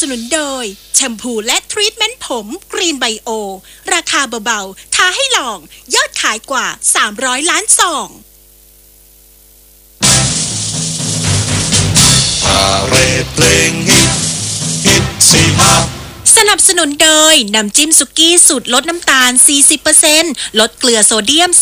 นุนโดยแชมพูและทรีทเมนต์ผมกรีนไบโอราคาเบาๆท้าให้ลองยอดขายกว่า300ล้านซองเพลงฮิตสีมาสนับสนุนโดยน้ำจิ้มสุกี้สูตรลดน้ำตาล 40% ลดเกลือโซเดียม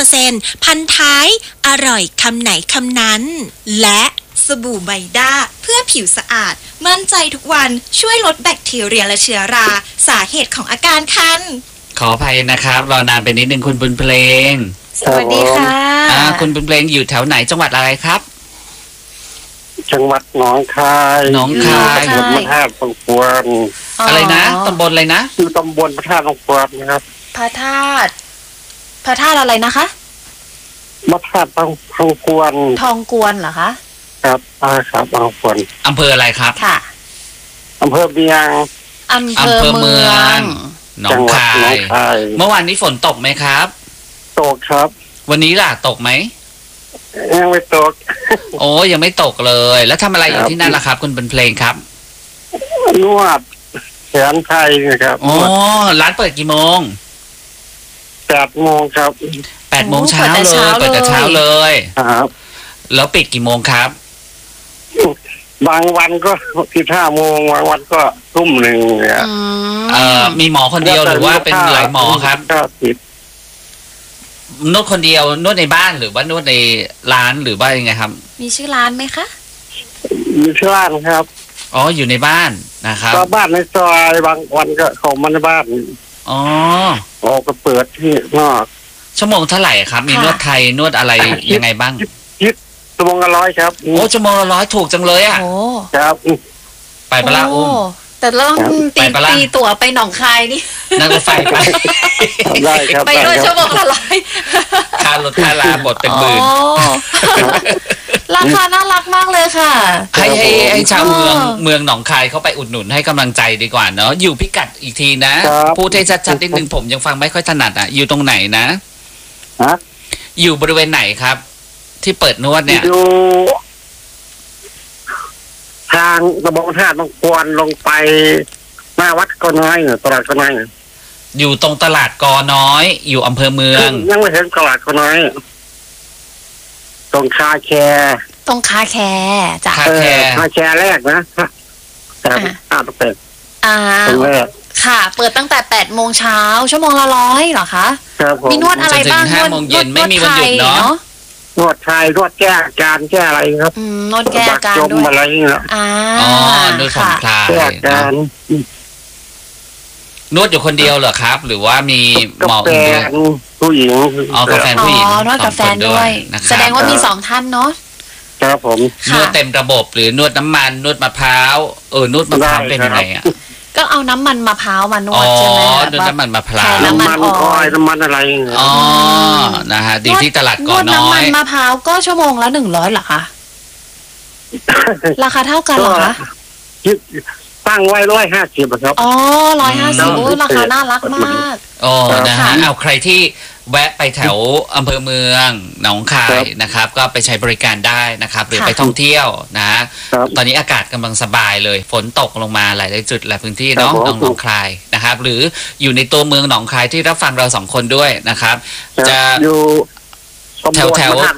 30% พันท้ายอร่อยคำไหนคำนั้นและสบู่ไบด้าเพื่อผิวสะอาดมั่นใจทุกวันช่วยลดแบคทีเรียและเชื้อราสาเหตุของอาการคันขออภัยนะครับรอนานไปนิดนึงคุณบุญเพลงสวัสดีค่ะคุณบุญเพลงอยู่แถวไหนจังหวัดอะไรครับจังหวัดหนองคายหนองคายตำบลพระธาตุหนองปวนอะไรนะตำบลอะไรนะคือตำบลพระธาตุหนองปวนนะครับพระธาตุอะไรนะคะพระธาตุทองกวนทองกวนเหรอคะครับครับทองกวนอำเภออะไรครับค่ะอำเภอเบียงอำเภอเมืองหนองคายเมื่อวานนี้ฝนตกไหมครับตกครับวันนี้ล่ะตกไหมยังไม่ตกโอ้ยังไม่ตกเลยแล้วทำอะไรอยู่ที่นั่นล่ะครับคุณบุญเพลงครับนวดแผนไทยนะครับอ๋อร้านเปิดกี่โมง 8 โมงครับ 8 โมงเช้าเลยเปิดแต่เช้าเลยครับแล้วปิดกี่โมงครับบางวันก็15 โมงบางวันก็ทุ่ม 1เนี่ยมีหมอคนเดียวหรือว่าเป็นหลายหมอครับก็ปิดนวดคนเดียวนวดในบ้านหรือว่านวดในร้านหรือว่ายังไงครับมีชื่อร้านไหมคะมีชื่อร้านครับอ๋ออยู่ในบ้านนะครับก็บ้านในซอยบางวันก็เข้ามาในบ้านอ๋อออกก็เปิดที่นอกชั่วโมงเท่าไหร่ครับมีนวดไทยนวดอะไรยังไงบ้างชั่วโมงละ100ครับโอ้ชั่วโมงละ100ถูกจังเลยอ่ะโอ้ครับไปปะละอุ้มแต่ต้องตีตั๋วไปหนองคายนี่นั่งรถไฟไปได้ครับไปด้วยชั่วโมงละ100 ค่ารถค่าลาหมดเป็นหมื่นราคาน่ารักมากเลยค่ะให้ชาวเมืองหนองคายเขาไปอุดหนุนให้กำลังใจดีกว่าเนาะอยู่พิกัดอีกทีนะพูดให้ชัดๆนิดนึงผมยังฟังไม่ค่อยถนัดอ่ะอยู่ตรงไหนนะอยู่บริเวณไหนครับที่เปิดนวดเนี่ยอยู่ทางตำบลพระธาตุหนองปวนลงไปหน้าวัดกอน้อยตลาดกอน้อยอยู่ตรงตลาดกอน้อยอยู่อำเภอเมืองยังไม่เห็นตลาดกอน้อยตรงคาแคจ้ะคาแคแรกนะครับต้องเปิดตรงแรกค่ะเปิดตั้งแต่8 โมงเช้าชั่วโมงละ100เหรอคะมีนวดอะไรบ้าง 5 โมงเย็นไม่มีวันหยุดเนาะนวดไทยนวดแก้อาการแก้อะไรครับนวดแก้อาการด้วยอะไรนี่แหละอ๋อนวดผ่อนคลายแก้อาการนวดอยู่คนเดียวเหรอครับหรือว่ามีหมออื่นด้วยผู้หญิงกาแฟผู้หญิงนวดกาแฟด้วยแสดงว่ามี2 ท่านเนาะครับผมนวดเต็มระบบหรือนวดน้ำมันนวดมะพร้าวนวดมะพร้าวเป็นยังไงอ่ะก็เอาน้ำมันมะพร้าวมานวดใช่ไหมนวดน้ำมันมะพร้าวน้ำมันอ้อยน้ำมันอะไรนะฮะดีที่ตลาดก่อนน้อยนวดน้ำมันมะพร้าวก็ชั่วโมงละ100เหรอคะราคาเท่ากันเหรอคะตั้งไว้150ครับอ๋อ150ราคาน่ารักมากนะฮะเอาใครที่แวะไปแถวอำเภอเมืองหนองคายนะครับก็ไปใช้บริการได้นะครับหรือไปท่องเที่ยวนะตอนนี้อากาศกำลังสบายเลยฝนตกลงมาหลายจุดหลายพื้นที่เนาะหนองคายนะครับหรืออยู่ในตัวเมืองหนองคายที่รับฟังเรา2 คนด้วยนะครับจะอยู่แถว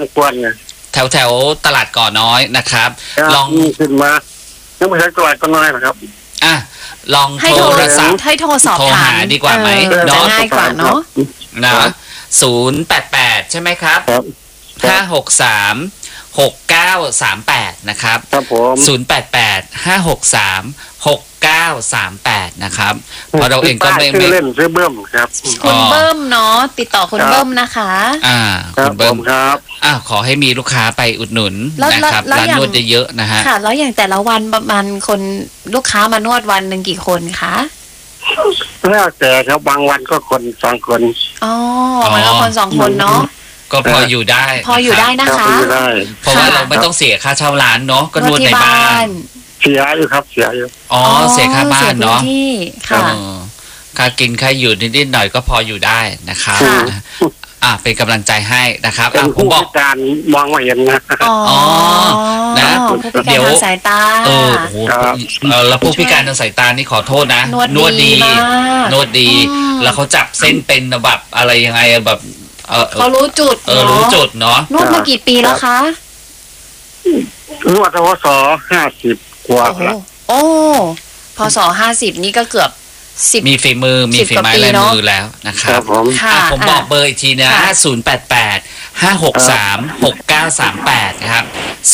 ตลาดก่อน้อยนะครับลองขึ้นมายังไม่ใช่ตลาดก่อน้อยนะครับลองโทรศัพท์ให้โทรสอบถามดีกว่าไหมจะง่ายกว่าเนาะนะ088ใช่ไหมครับ5636938นะครับครับผม 088-563-6938นะครับเพราะเราเองก็ไม่เล่นซื้อเบิ้มครับคุณเบิ้มเนาะติดต่อคุณเบิ้มนะคะคุณเบิ้มครับขอให้มีลูกค้าไปอุดหนุนนะครับร้านนวดเยอะๆนะฮะค่ะแล้วอย่างแต่ละวันประมาณคนลูกค้ามานวดวันนึงกี่คนคะแล้วแต่ครับบางวันก็คน2 คนวันละคน2 คนเนาะก็พออยู่ได้นะคะเพราะว่าเราไม่ต้องเสียค่าเช่าร้านเนาะก็นวดในบ้านเสียอยู่ครับเสียอยู่เสียค่าบ้านเนาะค่ะค่ากินค่าอยู่นิดๆหน่อยก็พออยู่ได้นะครับเป็นกำลังใจให้นะครับเป็นผมผู้บอกพิการมองไม่เห็นนะอ๋อนะผู้พิการทางสายตาโอ้โหแล้วผู้พิการทางสายตานี่ขอโทษนะนวดดีมากนวดดี แล้วเขาจับเส้นเป็นแบบอะไรยังไงแบบเขารู้จุดรู้จุดเนาะนวดมากี่ปีแล้วคะนวดทวส50 กว่าแล้วโอ้พศ50นี่ก็เกือบ10 มีฝีมือมีฝีไม้ลายมือแล้วนะคครัรับบผมผมบอกเบอร์อีกทีนะ088-563-6938นะครับ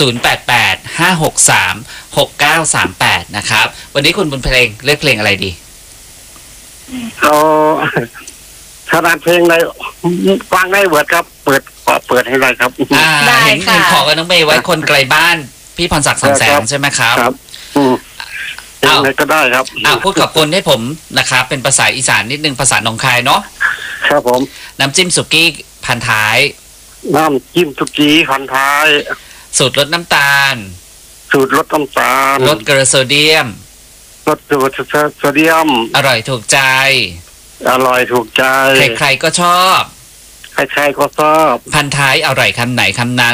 088-563-6938นะครับวันนี้คุณบุญเพลงเลือกเพลงอะไรดีเอาขนาดเพลงในฟังได้เบิดครับเปิดให้ได้ครับได้เห็นค่ะขอกับน้องเมย์ไว้คนไกลบ้านพี่พรศักดิ์สังแสงใช่ไหมครับครับเพลงไหนก็ได้ครับพูดขอบคุณให้ผมนะครับเป็นภาษาอีสานนิดนึงภาษาหนองคายเนาะครับผมน้ำจิ้มสุกี้พันท้ายน้ำจิ้มสุกี้พันท้ายสูตรลดน้ำตาลสูตรลดน้ำตาลลดเกลือโซเดียมลดโซเดียมอร่อยถูกใจอร่อยถูกใจใครๆก็ชอบใครๆก็ชอบพันท้ายอร่อยคำไหนคำนั้น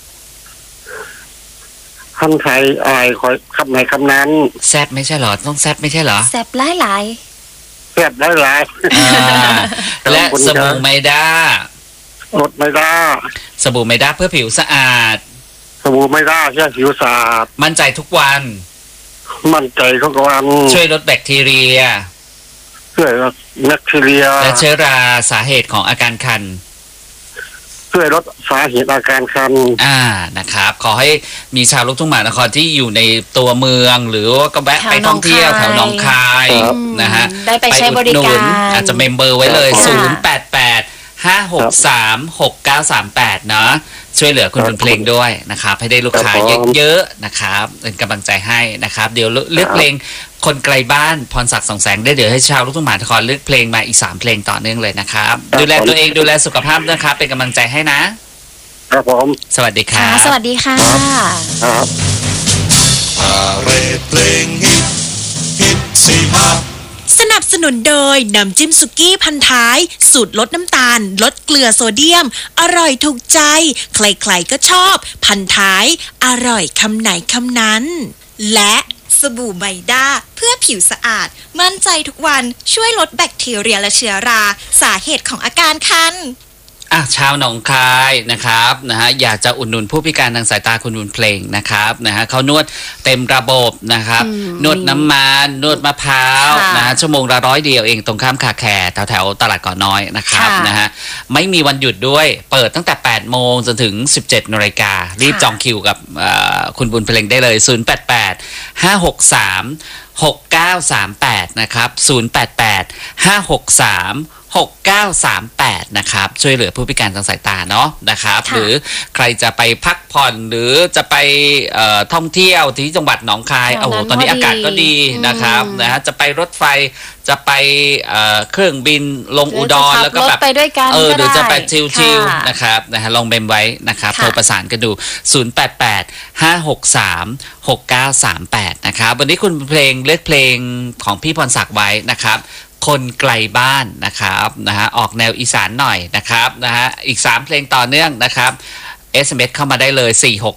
คำไทยอายคอยคำไหนคำนั้นแซบไม่ใช่เหรอต้องแซบไม่ใช่เหรอแซ่บหลายแซ่บได้หลายและสบู่ไมด้าลดไม่ได้สบู่ไมด้าเพื่อผิวสะอาดสบู่ไม่ได้แค่ผิวสะอาดมั่นใจทุกวันมั่นใจทุกวันช่วยลดแบคทีเรียช่วยลดแบคทีเรียและเชื้อราสาเหตุของอาการคันช่วยลดสาเหตุอาการคันนะครับขอให้มีชาวลูกทุ่งมหานครที่อยู่ในตัวเมือง หรือว่าก็แวะไปท่องเที่ยวแถวหนองคายครับนะฮะได้ไปใช้บริการอาจจะเมมเบอร์ไว้เลยค่ะ 088-563-6938 นะช่วยเหลือคุณบุญเพลงด้วยนะครับให้ได้ลูกค้าเยอะๆนะครับเป็นกำลังใจให้นะครับเดี๋ยวเลือกเพลงคนไกลบ้านพรศักดิ์ส่องแสงได้เดี๋ยวให้ชาวลูกทุ่งมหานครเลือกเพลงมาอีก3เพลงต่อเนื่องเลยนะครับดูแลตัวเองดูแลสุขภาพนะครับเป็นกำลังใจให้นะครับผมสวัสดีคค่ะรับสวัสดีค่ะครับเพลงฮิตสี่ห้าสนับสนุนโดยน้ำจิ้มสุกี้พันท้าย สูตรลดน้ำตาล ลดเกลือโซเดียม อร่อยถูกใจ ใครๆก็ชอบ พันท้าย อร่อยคำไหนคำนั้น และสบู่ไมด้าเพื่อผิวสะอาด มั่นใจทุกวันช่วยลดแบคทีเรียและเชื้อรา สาเหตุของอาการคันชาวหนองคายนะครับอยากจะอุดหนุนผู้พิการทางสายตาคุณบุญเพลงนะครับเขานวดเต็มระบบนะครับนวดน้ำมันนวดมะพร้าวชั่วโมงละ100 เดียวเองตรงข้ามคาแคร์แถวตลาดก่อน้อยนะครับไม่มีวันหยุดด้วยเปิดตั้งแต่8 โมงจนถึง 17 นาฬิการีบจองคิวกับคุณบุญเพลงได้เลย088-563-6938นะครับ088-563-6938นะครับช่วยเหลือผู้พิการทางสายตาเนาะนะครับหรือใครจะไปพักผ่อนหรือจะไปท่องเที่ยวที่จังหวัดหนองคายโอ้โหตอนนี้อากาศก็ดีนะครับจะไปรถไฟจะไปเครื่องบินลงอุดรแล้วก็แบบไปด้วยกันหรือจะไปชิลๆนะครับลองเมมไว้นะครับโทรประสานกันดู088-563-6938นะครับวันนี้คุณเพลงเลือกเพลงของพี่พรศักดิ์ไว้นะครับคนไกลบ้านนะครับออกแนวอีสานหน่อยนะครับอีก3เพลงต่อเนื่องนะครับ SMS เข้ามาได้เลย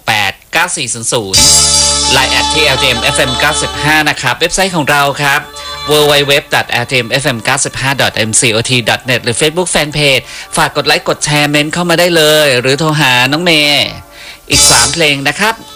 468-9400 Line @TLTM FM 95นะครับเว็บไซต์ของเราครับ www.rtmfm95.mcot.net หรือ Facebook Fanpage ฝากกดไลค์กดแชร์เมนต์เข้ามาได้เลยหรือโทรหาน้องเมย์อีก3เพลงนะครับ